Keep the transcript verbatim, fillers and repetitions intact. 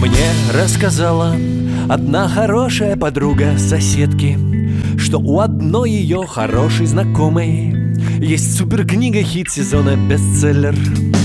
Мне рассказала одна хорошая подруга соседки, что у одной ее хорошей знакомой есть суперкнига, хит сезона, бестселлер.